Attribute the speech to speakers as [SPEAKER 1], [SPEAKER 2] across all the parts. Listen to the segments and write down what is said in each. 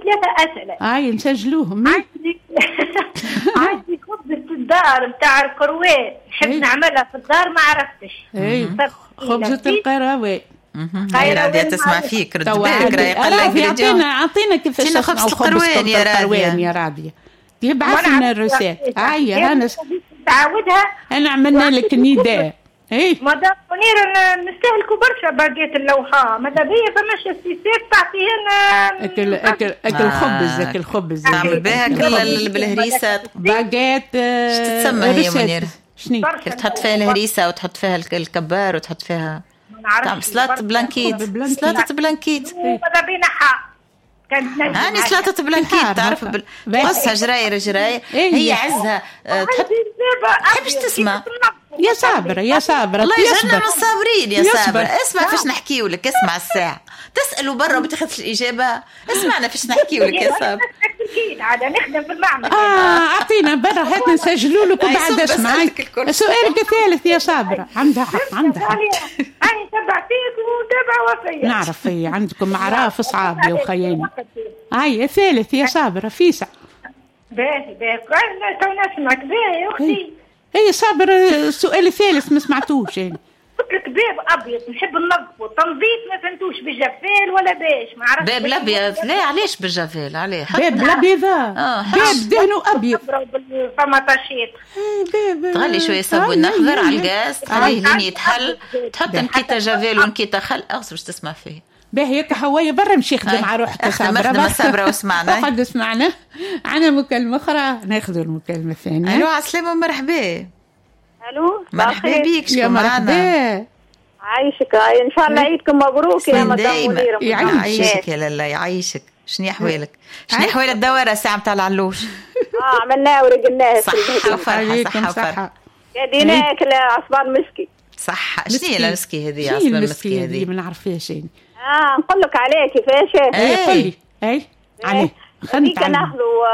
[SPEAKER 1] 3 أسئلة.
[SPEAKER 2] نسجلوهم.
[SPEAKER 1] عندي خبزة الدار بتاع القروان، نحب نعملها في الدار، ما عرفتش.
[SPEAKER 2] خبزة القروان.
[SPEAKER 3] هاي رادية تسمع فيك، رد بالك راهي قال لك
[SPEAKER 2] عطينا كيفاش
[SPEAKER 3] خبزة القروان
[SPEAKER 2] يا رادية. يبعث لنا الرسالة. أنا
[SPEAKER 1] تعودها.
[SPEAKER 2] أنا عملنا لك نداء.
[SPEAKER 1] مدام منيرة نستهلكوا برشا باقيت اللوحة، ماذا بيا فماش السيسات تعطيهن
[SPEAKER 2] أكل خبز. أكل خبز
[SPEAKER 3] تعمل بها كل بالهريسة
[SPEAKER 2] باقيت.
[SPEAKER 3] تتسمى هي منيرة
[SPEAKER 2] شنو
[SPEAKER 3] تحط فيها الهريسة وتحط فيها الكبار وتحط فيها سلطة بلانكيت. سلطة بلانكيت
[SPEAKER 1] ماذا بينا حق
[SPEAKER 3] هاني سلطة بلانكيت تعرف تقصها جراير هي عزها تحبش تسمع
[SPEAKER 2] يا صابرة
[SPEAKER 3] الله يجعلنا من الصابرين يا صابرة. اسمع فيش نحكيو لك، اسمع الساعة تسألوا برا وبتاخذ الإجابة، اسمعنا فيش نحكيو لك يا صابرة.
[SPEAKER 1] عاد نخدم في المعمل.
[SPEAKER 2] أعطينا برا هات نسجلوا لك وبعد اسمعك. سؤالك الثالث يا صابرة. عندها حق.
[SPEAKER 1] أنا تبع فيك وتبع وفيك.
[SPEAKER 2] نعرف هي عندكم أعراف صعاب يا وخياني. الثالث يا صابرة فيسع.
[SPEAKER 1] باهي أنا تو نسمعك. باهي يا أختي.
[SPEAKER 2] هي صابر السؤال الثالث ما سمعتوش يعني.
[SPEAKER 1] قلت لك باب ابيض نحب ننظفه، تنظيف ما فهمتوش بالجفال ولا باش ما عرفتش.
[SPEAKER 3] باب الابيض لا علاش بالجفال عليه
[SPEAKER 2] باب الابيض باب دهنه ابيض
[SPEAKER 1] بالفمطاشيط.
[SPEAKER 3] تغلي شويه صابون نخضر على الغاز تخليه لين يتحل، تحط نكيته جافيل ونكيته خل اغسل باش تسمع فيه.
[SPEAKER 2] باهي هكا حوايه برا مشي خدم مع روحك
[SPEAKER 3] صابره واسمعنا
[SPEAKER 2] قد سمعنا. عنا مكالمه اخرى ناخذ المكالمه الثانيه.
[SPEAKER 3] الو عسلامه ومرحبا.
[SPEAKER 4] الو
[SPEAKER 3] مرحبا بيك
[SPEAKER 2] يا مرحبا
[SPEAKER 4] عايشك. ان شاء الله عيدكم مبروك يا مدام منيره.
[SPEAKER 3] يعيشك يا لاله يعيشك. شنو احوالك؟ شنو احوال الدوره الساعه نتاع العلوش؟
[SPEAKER 4] عملناه ورقناه.
[SPEAKER 3] صحه وفرحه.
[SPEAKER 4] قاعدين ناكل عصبان مسكي.
[SPEAKER 3] صح. شنو هي المسكي هذه؟ عصبان مسكي هذه
[SPEAKER 2] ما نعرفهاش يعني.
[SPEAKER 4] نقول لك عليه كيفاش.
[SPEAKER 2] قولي عليه.
[SPEAKER 4] خلينا ناخذوا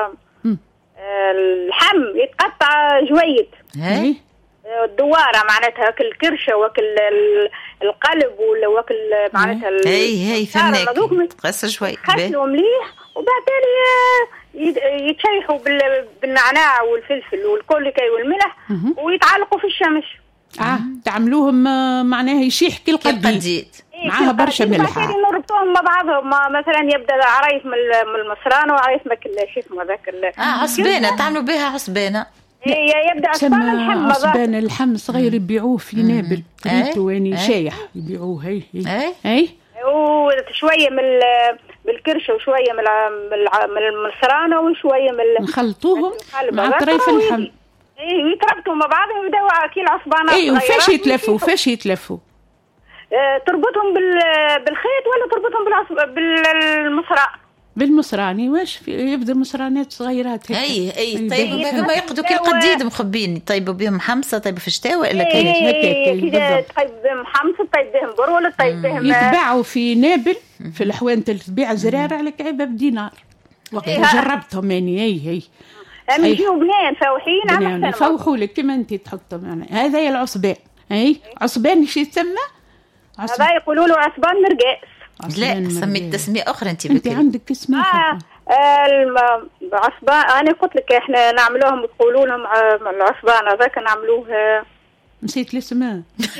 [SPEAKER 4] اللحم يتقطع جويد. الدواره معناتها كل كرشه وكل القلب وكل معناتها
[SPEAKER 3] هي فهمناك تقص شوي
[SPEAKER 4] غسلوا مليح وبعدين يتشيحوا بالنعناع والفلفل والكوليكاي والملح ويتعلقوا في الشمس.
[SPEAKER 2] تعملوهم معناها يشيح كل قديد معاها برشا ملح.
[SPEAKER 4] نربطوهم مع بعضهم. مثلا يبدا عرايس من المصرانه وعرايس ما شو اسمه ذاك
[SPEAKER 3] عصبانه تعملوا بها عصبانه.
[SPEAKER 4] هي يبدا
[SPEAKER 2] عصبان اللحم صغير يبيعوه في نابل ريتو يعني شايح يبيعوه. هي
[SPEAKER 4] وشويه بالكرشه وشويه من المصرانه وشويه من
[SPEAKER 2] نخلطوهم مع طريف اللحم.
[SPEAKER 4] يتربطوا مع بعض ويبداوا كيل عصبانات.
[SPEAKER 2] وفاش يتلفوا
[SPEAKER 4] تربطهم بالخيط ولا تربطهم بالمصراني
[SPEAKER 2] واش يبدا مصرانات صغيرات
[SPEAKER 3] هيك. اي طيب ما يقعدوا كي القديد مخبين. طيبوا بهم حمصه طيب في الشتاء ولا كيفاش
[SPEAKER 4] كذا؟ طيب بهم حمصه طيب بهم بر ولا طيب بهم
[SPEAKER 2] يتباعوا في نابل في الحوانت اللي تبيع زرارة على كعبه بدينار. وقت جربتهم يعني. هي
[SPEAKER 4] يجيو بنان فوحين
[SPEAKER 2] يفوحوا لك كما انت تحطهم يعني. هذا هي العصبان. عصبان شو يسمى؟
[SPEAKER 4] هذا يقولوا له عصبان مرقاس.
[SPEAKER 3] لا سميت تسمية أخرى
[SPEAKER 2] أنت عندك اسمها
[SPEAKER 4] العصبان. أنا قلت لك إحنا نعملوهم يقولوا لهم العصبان هذاك نعملوه.
[SPEAKER 2] نسيت الاسماء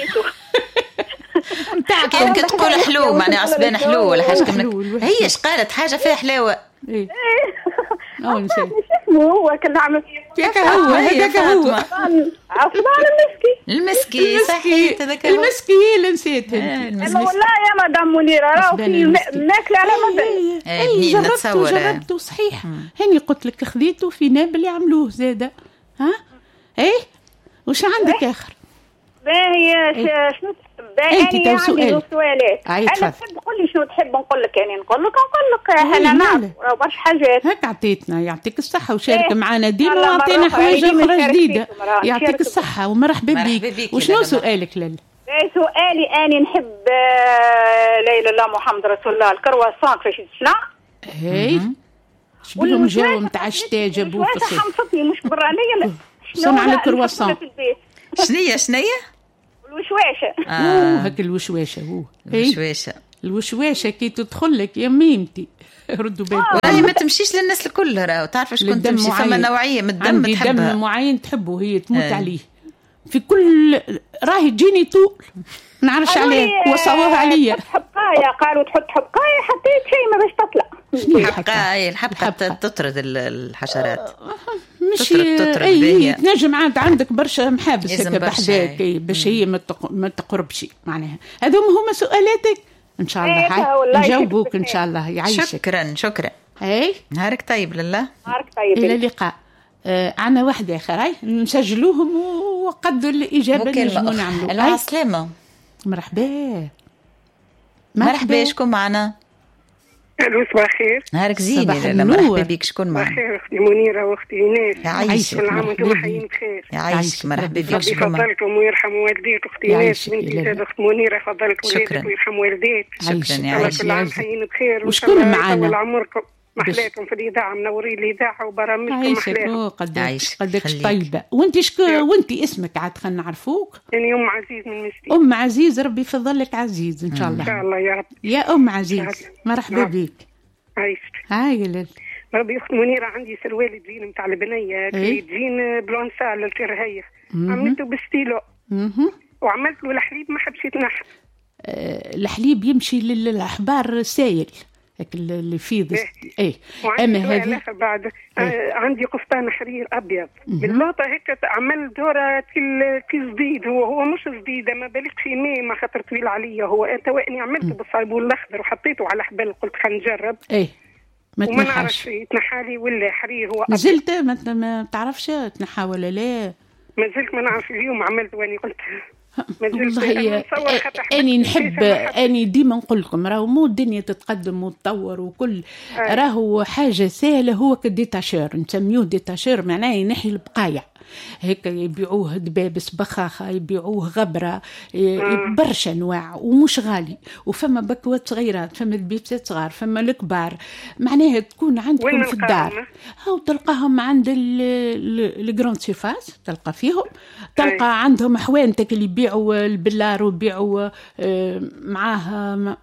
[SPEAKER 3] كانك تقول حلو معناها عصبان حلو ولا حاجة كملك. هي إيش قالت حاجة فيها حلاوة.
[SPEAKER 4] نسيت هو كان نعمل
[SPEAKER 2] هذاك هو
[SPEAKER 4] عصبان
[SPEAKER 3] المسكي صحيح. هذاك
[SPEAKER 2] المسكي اللي نسيت.
[SPEAKER 4] والله يا مدام منيرة راهو في ناكل على مدى.
[SPEAKER 2] جربته صحيح. هني قلت لك خذيته في نابل يعملوه زادة. وش عندك آخر؟
[SPEAKER 4] باهي شنو
[SPEAKER 2] انت تو سؤالات.
[SPEAKER 4] انا تحب تقول لي شنو تحب نقول لك يعني نقول لك احنا نعرف برشا حاجات.
[SPEAKER 2] هيك عطيتنا يعطيك الصحه وشارك معنا ديما وعطينا حوايج اخرى جديده. يعطيك الصحه ومرحبا بك. وشنو سؤالك لاله؟
[SPEAKER 4] سؤالي اني نحب لا اله الا محمد رسول الله الكرواسون كيفاش تصنع؟
[SPEAKER 2] شبيهم جاوا نتاع الشتا جابوه في الصيف.
[SPEAKER 4] حمصتني مش برانيه لا
[SPEAKER 2] صنع الكرواسون.
[SPEAKER 3] شنية
[SPEAKER 4] الوشواشة.
[SPEAKER 2] هاك الوشواشة
[SPEAKER 3] الوشواشة
[SPEAKER 2] كي تدخل لك يا ميمتي ردوا بالكم.
[SPEAKER 3] راهي ما تمشيش للناس الكل، راهو تعرف شكون تمشي، فما نوعيه من الدم تحبها،
[SPEAKER 2] دم معين تحبه هي تموت عليه في كل. راهي تجيني طول نعرفش عليه وصووها عليا.
[SPEAKER 4] حبقايه قالوا تحط حبقايه، حطيت شيء ما باش تطلع.
[SPEAKER 3] حبقايه الحبقه تطرد الحشرات،
[SPEAKER 2] مش اي تنجم عندك برشا محابس هكا بحذاك باش هي ما تقربش معناها. هذوما هما سؤالاتك ان شاء الله نجاوبوك ان شاء الله. يعيشك.
[SPEAKER 3] شكرا.
[SPEAKER 2] اي
[SPEAKER 3] نهارك طيب. لله
[SPEAKER 4] نهارك طيب.
[SPEAKER 2] الى اللقاء. عنا واحدة آخر نسجلوهم وقدوا الإجابة اللي نجمو نعملوا.
[SPEAKER 3] العسلامة. مرحبا شكون معنا؟
[SPEAKER 5] الو صباح الخير.
[SPEAKER 3] نهارك زين. مرحبا بك. شكون معنا؟
[SPEAKER 5] بخير اختي منيره واختي ايناس.
[SPEAKER 3] يعيشك.
[SPEAKER 5] كل عام وانتم حيين بخير.
[SPEAKER 3] يعيشك. مرحبا بك.
[SPEAKER 5] يفضلكم ويرحم والديك اختي ايناس بنتي زاد اخت منيره. يفضلك والديك ويرحم والديك.
[SPEAKER 3] شكرا. يعيشك.
[SPEAKER 5] كل عام حيين بخير
[SPEAKER 2] وشكون معنا؟
[SPEAKER 5] طول عمركم. محلاكم في الإذاعة، منورين الإذاعة وبرامجكم محلاكم.
[SPEAKER 2] قداش طيبة. وانت اسمك عاد خلينا نعرفوك.
[SPEAKER 5] أنا أم عزيز من مستي.
[SPEAKER 2] أم عزيز ربي يفضلك عزيز إن شاء الله.
[SPEAKER 5] إن شاء الله يا رب.
[SPEAKER 2] يا أم عزيز مرحبا بك.
[SPEAKER 5] عايشك.
[SPEAKER 2] هاي
[SPEAKER 5] ربي أخت منيرة عندي سروال تجين متاع البنية تجين بلونسال الكرهية عملته بستيلو وعملت له الحليب ما حبش يتنحى.
[SPEAKER 2] الحليب يمشي للأحبار سايل اللي فيه ايه.
[SPEAKER 5] اما هذه بعد عندي قفطان حرير ابيض باللوطه هيك عمل دوره كل جديد. هو مش جديد، ما بالك في ماء ما خاطر طويل عليا. هو تواني عملته بالصابون الاخضر وحطيته على حبل، قلت خلينا نجرب.
[SPEAKER 2] ما
[SPEAKER 5] نعرفش يتنحى لي ولا حرير. هو
[SPEAKER 2] زلت ما تعرفش تنحى ولا لا؟
[SPEAKER 5] ما زلت ما نعرف. اليوم عملت واني قلت
[SPEAKER 2] والله أني نحب أني ديما نقول لكم راهو مو الدنيا تتقدم وتطور وكل راهو حاجة سهلة. هو كديتاشير نسميوه ديتاشير، معناه ينحي البقايع هيك. يبيعوه دبابس بخاخة، يبيعوه غبرة، برشا انواع ومش غالي. وفما بكوات صغيرات، فما البيبسات صغار، فما الكبار. معناها تكون عندكم في الدار او تلقاهم عند الجراند سيرفاس، تلقى فيهم تلقى عندهم حوانتك اللي يبيعوا البلار ويبيعوا معاها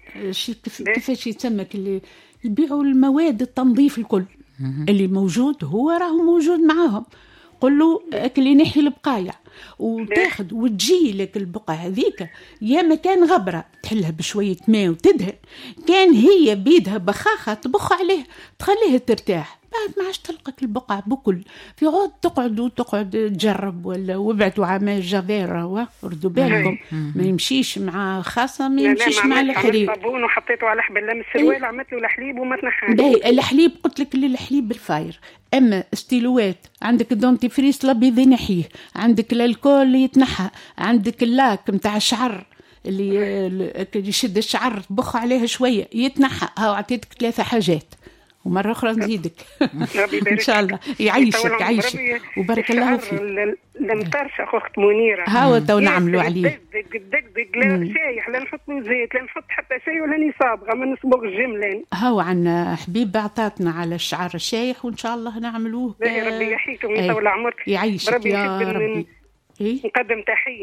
[SPEAKER 2] كيفاش يتسمى اللي يبيعوا المواد التنظيف الكل اللي موجود. هو راهو موجود معاهم. قل له أكل ينحي البقايع وتاخذ وتجي لك البقعة هذيك. يا ما كان غبرة تحلها بشوية ماء وتدهن، كان هي بيدها بخاخة تبخ عليه تخليها ترتاح. بعد ما عادش تلقك البقع بكل في عود تقعد تجرب. ولا وابعدوا عما جافيرا ردوا بالكم. ما يمشيش مع خاصة، ما يمشيش مع الحليب.
[SPEAKER 5] صابون وحطيته على حبل لم السروال عملت له الحليب وما تنحى.
[SPEAKER 2] الحليب قلت لك الحليب الفاير. اما ستيلوات عندك الدونتيفريس الابيض ينحيه، عندك الكول يتنحى، عندك اللاك نتاع الشعر اللي يشد الشعر تبخ عليها شويه يتنحى. هاو عطيتك 3 حاجات ومرة أخرى نزيدك إن شاء الله. يعيشك وبارك الله فيك.
[SPEAKER 5] المطرشة أخت منيرة
[SPEAKER 2] هاو تو نعملوا عليه
[SPEAKER 5] دق لا شايح، لا نحط زيت، لا نحط حتى شيء ولا نصابغة، ما نصبغ الجملين.
[SPEAKER 2] هاو عنا حبيب عطاتنا على الشعر الشايح وإن شاء الله نعملوه.
[SPEAKER 5] ربي يحييكم ويطول عمرك.
[SPEAKER 2] يعيشك يا ربي.
[SPEAKER 5] نقدم تحية.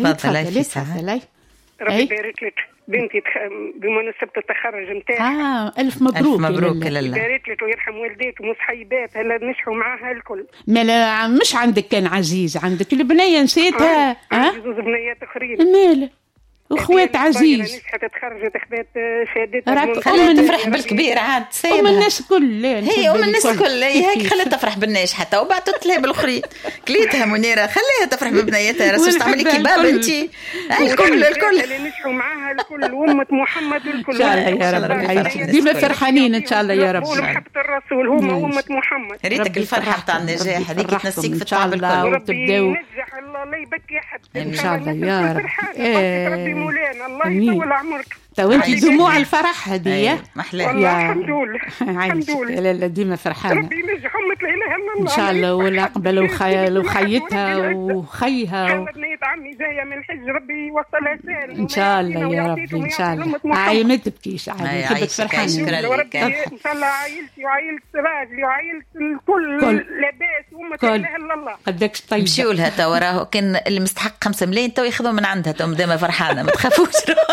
[SPEAKER 2] تفضلي.
[SPEAKER 5] ربي يبارك لك بنتي بمناسبة التخرج نتاعها.
[SPEAKER 2] ألف مبروك.
[SPEAKER 3] لله.
[SPEAKER 5] يبارك لك ويرحم والديك ومصحيبات هلا نشحوا معاها الكل.
[SPEAKER 2] ما مش عندك كان عزيز، عندك البنية نسيتها.
[SPEAKER 5] عندي 2 بنيات أخرين.
[SPEAKER 2] ماله واخوات عزيز.
[SPEAKER 5] نسحت تخرجت اخذت شهادتها.
[SPEAKER 3] خليها تفرح بالكبير عاد سيبها.
[SPEAKER 2] أم الناس كل
[SPEAKER 3] هي أم الناس كل هيك خليها تفرح بالناش حتى وبعد تطلع بالأخرين. كليتها منيرة خليها تفرح ببنيتها. راسك تعملي كباب أنتي. الكل
[SPEAKER 5] اللي نشحوا معاها الكل وأمة محمد الكل.
[SPEAKER 2] إن شاء الله يا رب. ديما فرحانين إن شاء الله يا رب.
[SPEAKER 5] محبة الرسول هم أمة محمد.
[SPEAKER 3] ريتك الفرحة بتاع النجاح هذيك تنسيك في التعب الكل.
[SPEAKER 5] ربي ينجح الله يبكي حد.
[SPEAKER 2] إن شاء الله يا رب.
[SPEAKER 5] ربي مولانا الله يطول عمرك.
[SPEAKER 2] توانتي دموع الفرح هدية.
[SPEAKER 3] محلاه.
[SPEAKER 5] الحمد لله.
[SPEAKER 2] الحمد لله. لا ديما فرحانة.
[SPEAKER 5] ربي ينجح أمة لا إله إلا الله.
[SPEAKER 2] إن شاء الله. ولا قبل وخيتها وخيها.
[SPEAKER 5] بنيت عمي جايه من الحج، ربي يوصلها سالم
[SPEAKER 2] ان شاء الله يا ربي ان شاء الله. عاي ما تبكيش، عاي نحبك فرحانه.
[SPEAKER 5] وربي ان شاء الله عائلتي وعائله راجلي وعائله الكل لاباس وما لا اله الا الله.
[SPEAKER 2] قدكش طيب
[SPEAKER 3] مشيوا لها تو، راهو كان اللي مستحق 5 ملايين تو ياخذوا من عندها، تو ديما فرحانه ما تخافوش.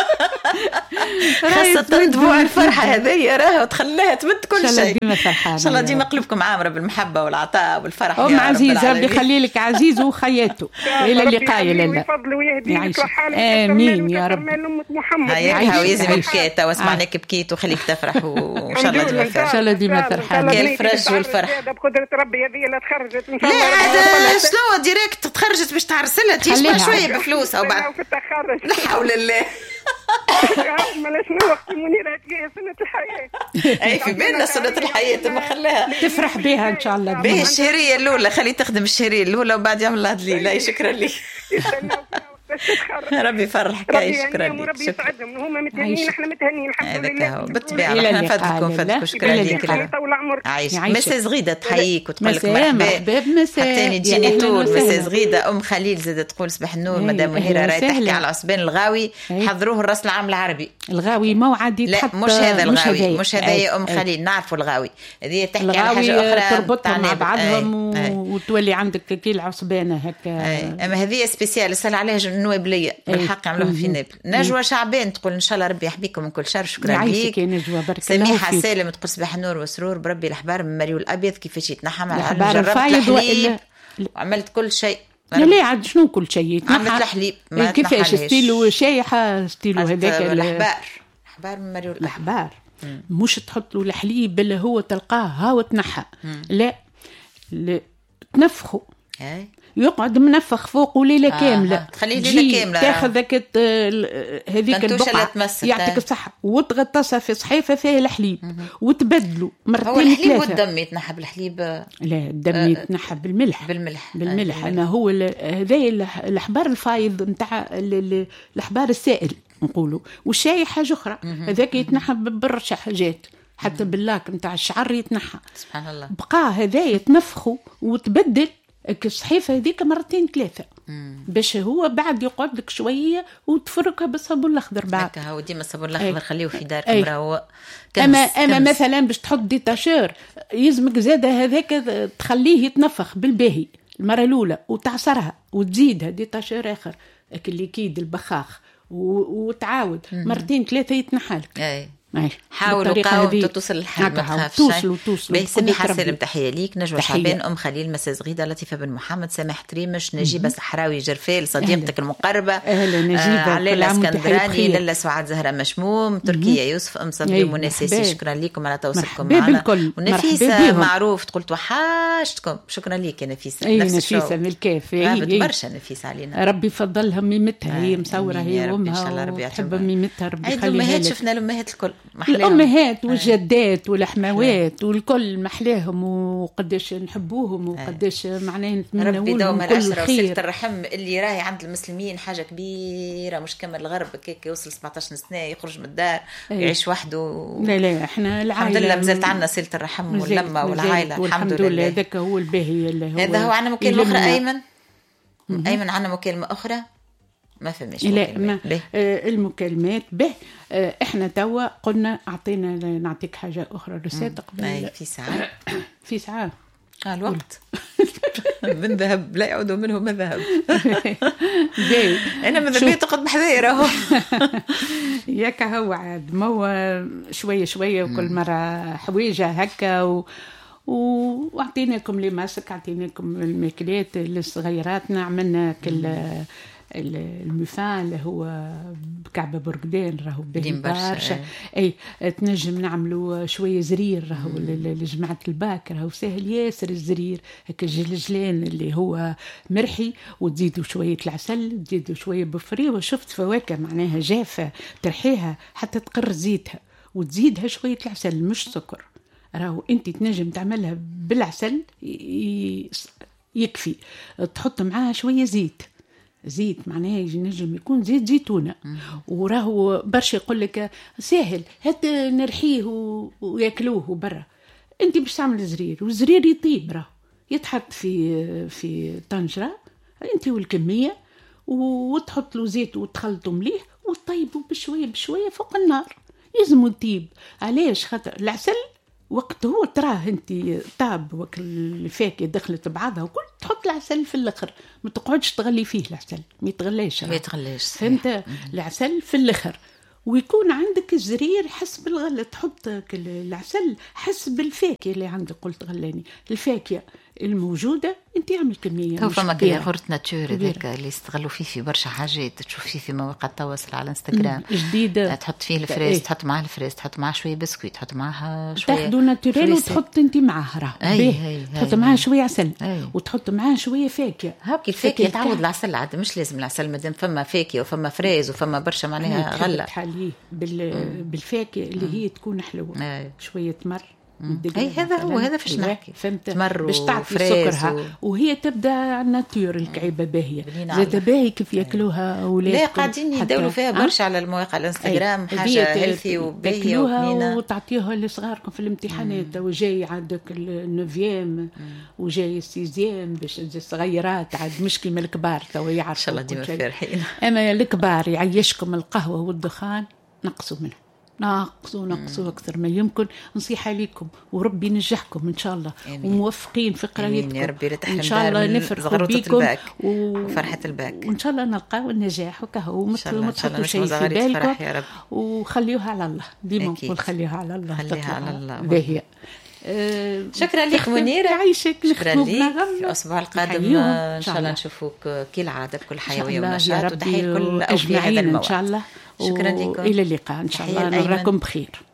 [SPEAKER 3] خاصة دموع الفرحة هذه راهو تخليها تمد كل شيء. إن شاء الله ديما قلبكم عامرة بالمحبة والعطاء والفرح.
[SPEAKER 2] أم عزيز ربي يخلي لك عزيز وخياته. إلى اللقاء يا لالا. آمين يا رب.
[SPEAKER 3] هيا ويزي بكيت واسمعناك بكيت وخليك تفرح وإن شاء الله ديما فرح.
[SPEAKER 2] إن شاء الله ديما فرحان.
[SPEAKER 5] الفرج والفرح. بقدرة ربي هذه لا تخرجت إن شاء الله.
[SPEAKER 3] لا هذا شنو ديريكت تخرجت باش تعرسلها تيجي شوية بفلوسها وبعد. لا حول الله.
[SPEAKER 5] مالا شنو وقت منيرات جايه سنه الحياه.
[SPEAKER 3] اي في بالنا سنه الحياه ما خلاها
[SPEAKER 2] تفرح بها ان شاء الله.
[SPEAKER 3] به الشهريه الاولى خلي تخدم الشهريه الاولى وبعد يعمل لها دليل. لا شكرا لك. ربي يفرحك. شكرا لك.
[SPEAKER 5] ربي يسعدهم. هما متهنين احنا متهنين الحمد لله.
[SPEAKER 3] بالطبيعه احنا نفدكم شكرا لك. عايش مسز غيده تحييك وتقول لك
[SPEAKER 2] مرحبا بمساء.
[SPEAKER 3] حتى تجيني طول مسز غيده. ام خليل زادت تقول صباح النور. مدام منيره راهي تحكي على العصبان الغاوي. حضروه الراس العام العربي.
[SPEAKER 2] الغاوي موعد يتحط.
[SPEAKER 3] لا مش هذا الغاوي مش هذا يا ام خليل. نعرفوا الغاوي هذه تحكي على حاجه اخرى
[SPEAKER 2] تربطهم مع بعضهم وتولي عندك كي العصبانه هكا.
[SPEAKER 3] اما هذه سبيسيال سال عليها النواب ليا بالحق عملوها في نابل. نجوى شعبان تقول ان شاء الله ربي يحميكم من كل شر. شكرا ليك. سميحه سالم تقول صباح النور والسرور بربي الأحبار من مريو الأبيض كيفاش يتنحم على
[SPEAKER 2] جربت الحليب
[SPEAKER 3] وعملت كل شيء.
[SPEAKER 2] لا عاد شنو كل شيء
[SPEAKER 3] عملت الحليب
[SPEAKER 2] كيفاش ستيلو شايحة ستيلو هذاك
[SPEAKER 3] الأحبار من مريو
[SPEAKER 2] الأحبار مش تحط له الحليب اللي هو تلقاه هاو تنحى. لا تنفخه يقعد منفخ فوق ليله كامله.
[SPEAKER 3] تخليه ليله كامله
[SPEAKER 2] تاخذ هذيك البقعه يعطيك الصحه وتغطسها في صحيفه فيها الحليب وتبدله مرتين ثلاثه.
[SPEAKER 3] هو الحليب والدم يتنحى بالحليب؟
[SPEAKER 2] لا الدم يتنحى بالملح. انا هو هذا الاحبار الفايض نتاع الاحبار السائل نقولوا. والشاي حاجه اخرى هذاك يتنحى برشا حاجات حتى باللاك نتاع الشعر يتنحى.
[SPEAKER 3] سبحان الله.
[SPEAKER 2] بقى هذا يتنفخوا وتبدل الصحيفة هذيك مرتين ثلاثة باش هو بعد يقعد لك شوية وتفركها بالصابون الأخضر بعد.
[SPEAKER 3] هكا هو ديما الصابون الأخضر خليه في داركم راهو.
[SPEAKER 2] أما مثلا باش تحط ديتاشير يلزمك زادة هذاك تخليه يتنفخ بالباهي المرة الأولى وتعصرها وتزيدها ديتاشير آخر الليكيد البخاخ وتعاود مرتين ثلاثة يتنحالك.
[SPEAKER 3] حاولوا قاوم توصل الحل ما تخافش.
[SPEAKER 2] توصلوا
[SPEAKER 3] سميحة سالم تحية ليك. نجوى شعبان أم خليل مساز غيدة لطيفة بن محمد سامح تريمش نجيبة صحراوي جرفال صديقتك المقربة علالة اسكندراني للا سعاد زهرة مشموم تركيا يوسف أم صبري مناسسي. شكرا لكم على تواصلكم معنا. ونفيسة معروف تقول توحشتكم. شكرا ليك يا نفيسة.
[SPEAKER 2] نفيسة من الكاف
[SPEAKER 3] برشا نفيسة علينا.
[SPEAKER 2] ربي فضلها ميمتها هي مصورة هي وامها وتحب ميمتها ربي يخليها لك.
[SPEAKER 3] شفنا الأمهات الكل
[SPEAKER 2] الأمهات والجدات والحموات والكل محلاهم وقداش نحبوهم وقداش معناه نتمنى لهم كل خير.
[SPEAKER 3] وصلة الرحم اللي راهي عند المسلمين حاجة كبيرة مش كما الغرب كيك يوصل 17 سنة يخرج من الدار ويعيش وحده.
[SPEAKER 2] لا احنا العائلة
[SPEAKER 3] الحمد لله مازالت عندنا صلة الرحم واللمة والعائلة الحمد لله.
[SPEAKER 2] هذاك هو الباهي اللي هو
[SPEAKER 3] هذا هو. عندنا مكالمة أخرى أيمن عندنا مكالمة أخرى ما فهمش.
[SPEAKER 2] لا المكالمات به احنا توا قلنا اعطينا نعطيك حاجه اخرى رسالة قبل في ساعه
[SPEAKER 3] الوقت من ذهب لا يعود منه ما ذهب. انا ماذا بيا تقعد بحذاير اهو.
[SPEAKER 2] ياك هو عاد مو شويه وكل مره حويجه هكا واعطيناكم لي ماسك اعطيناكم الماكلات للصغيراتنا. عملنا كل المفان اللي هو بكعبة برقدان راهو باهي برشا. اي تنجم نعملوا شويه زرير راهو لجماعه الباك راهو سهل ياسر الزرير هكا الجلجلان اللي هو مرحي وتزيدوا شويه العسل تزيدوا شويه بفري وشفت فواكه معناها جافه ترحيها حتى تقر زيتها وتزيدها شويه العسل مش سكر. راهو انت تنجم تعملها بالعسل يكفي. تحط معاها شويه زيت معناها ينجم يكون زيت زيتونة. وراهو برشا يقول لك سهل هات نرحيه وياكلوه برا. انت باش تعمل زرير والزرير يطيب راهو يتحط في طنجرة انت والكمية وتحط له زيت وتخلطه مليح وتطيبه بشويه بشويه فوق النار. يلزم يطيب. علاش؟ خاطر العسل وقت هو تراه انت طاب وقت الفاكهه دخلت بعضها وكل تحط العسل في الاخر، ما تقعدش تغلي فيه العسل، ما يتغلاش فهمت. العسل في الاخر، ويكون عندك الزرير حسب الغلة، تحط العسل حسب الفاكهة اللي عندك. قلت غلاني الفاكهة الموجودة انت اعمل كمية.
[SPEAKER 3] هو فما ياغورت ناتور هذاك اللي يستغلوا فيه في برشا حاجات، تشوف فيه في مواقع التواصل على انستغرام
[SPEAKER 2] جديدة،
[SPEAKER 3] تحط فيه الفريز، تحط معاه الفريز، تحط معاه شوية بسكويت، تحط معاها شوية
[SPEAKER 2] تاخدو ناتوريل وتحط انت معاه تحط معاه شوية عسل وتحط معاه شوية فاكهة.
[SPEAKER 3] هاك الفاكهة تعود العسل عاد، مش لازم العسل مادام فما فاكهة وفما فريز وفما برشا معناها غلة
[SPEAKER 2] تحليه بالفاكهة اللي هي تكون حلوة. شوية تمر
[SPEAKER 3] هذا هو، هذا فاش نحكي،
[SPEAKER 2] تمر باش تعطي سكرها وهي تبدا على الناتور. الكعيبه باهيه زاد باهي كيف ياكلوها اولاد.
[SPEAKER 3] لا قاعدين يدوروا فيها برشا على المواقع الانستغرام، حاجه هيلثي وباهيه وبنينه،
[SPEAKER 2] وتعطيوها لصغاركم في الامتحانات. وجاي عندك النوفيام وجاي السيزيام باش الصغيرات عاد مش كيما الكبار تو يعرفوا.
[SPEAKER 3] ان شاء الله ديما فرحين.
[SPEAKER 2] اما الكبار يعيشكم القهوه والدخان، نقصوا منها، نقصوا أكثر ما يمكن. نصيحة لكم وربي ينجحكم إن شاء الله. آمين. وموفقين في قرايتكم
[SPEAKER 3] يا ربي.
[SPEAKER 2] إن شاء الله نفرح بكم
[SPEAKER 3] وفرحة الباك،
[SPEAKER 2] وإن شاء الله نلقاو النجاح وكهو. ما تحطوا شيء في بالكم وخليوها على الله. ديما نقول خليها على الله،
[SPEAKER 3] خليها على الله.
[SPEAKER 2] باهية.
[SPEAKER 3] شكرا لك منيرة،
[SPEAKER 2] يعيشك.
[SPEAKER 3] شكرا لك. في الأسبوع القادم إن شاء الله نشوفوك كالعادة بكل حيوية ونشاط، وتحية كل أولياء هذا الموعد.
[SPEAKER 2] إن شاء الله.
[SPEAKER 3] شكرا لكم،
[SPEAKER 2] إلى اللقاء إن شاء الله، نراكم بخير.